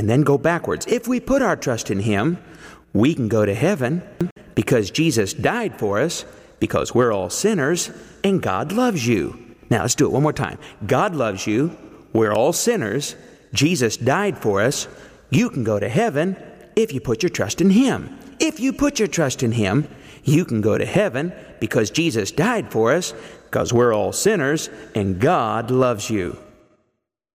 and then go backwards. If we put our trust in Him, we can go to heaven because Jesus died for us, because we're all sinners, and God loves you. Now let's do it one more time. God loves you. We're all sinners. Jesus died for us. You can go to heaven if you put your trust in Him. If you put your trust in Him, you can go to heaven because Jesus died for us, because we're all sinners, and God loves you.